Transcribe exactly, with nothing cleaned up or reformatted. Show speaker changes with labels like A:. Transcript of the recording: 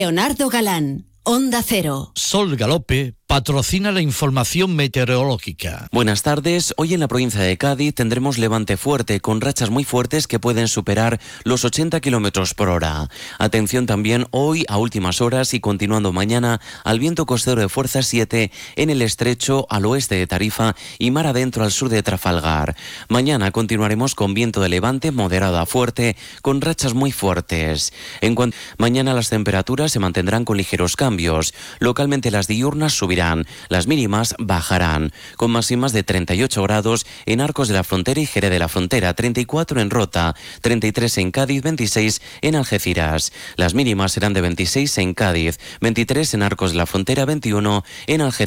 A: Leonardo Galán, Onda Cero.
B: Sol Galope patrocina la información meteorológica.
C: Buenas tardes. Hoy en la provincia de Cádiz tendremos levante fuerte con rachas muy fuertes que pueden superar los ochenta kilómetros por hora. Atención también hoy a últimas horas y continuando mañana al viento costero de fuerza siete en el estrecho al oeste de Tarifa y mar adentro al sur de Trafalgar. Mañana continuaremos con viento de levante moderado a fuerte con rachas muy fuertes. En cuanto mañana las temperaturas se mantendrán con ligeros cambios. Localmente las diurnas subirán. Las mínimas bajarán, con máximas de treinta y ocho grados en Arcos de la Frontera y Jerez de la Frontera, treinta y cuatro en Rota, treinta y tres en Cádiz, veintiséis en Algeciras. Las mínimas serán de veintiséis en Cádiz, veintitrés en Arcos de la Frontera, veintiuno en Algeciras.